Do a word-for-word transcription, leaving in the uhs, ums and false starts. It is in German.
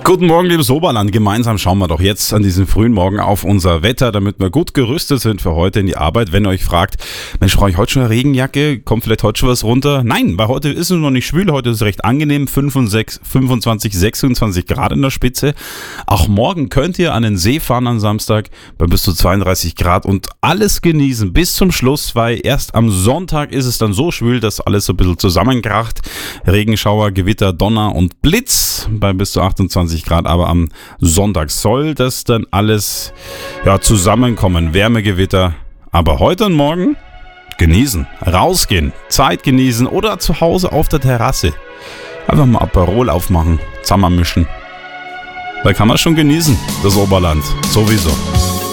Guten Morgen, liebes Oberland. Gemeinsam schauen wir doch jetzt an diesem frühen Morgen auf unser Wetter, damit wir gut gerüstet sind für heute in die Arbeit. Wenn ihr euch fragt, Mensch, brauche ich heute schon eine Regenjacke? Kommt vielleicht heute schon was runter? Nein, weil heute ist es noch nicht schwül. Heute ist es recht angenehm. fünfundzwanzig, sechsundzwanzig Grad in der Spitze. Auch morgen könnt ihr an den See fahren am Samstag bei bis zu zweiunddreißig Grad und alles genießen bis zum Schluss, weil erst am Sonntag ist es dann so schwül, dass alles so ein bisschen zusammenkracht. Regenschauer, Gewitter, Donner und Blitz bei bis zu achtundzwanzig Grad, aber am Sonntag soll das dann alles ja, zusammenkommen. Wärmegewitter, aber heute und morgen genießen, rausgehen, Zeit genießen oder zu Hause auf der Terrasse. Einfach mal Aperol aufmachen, zusammenmischen. Da kann man schon genießen, das Oberland, sowieso.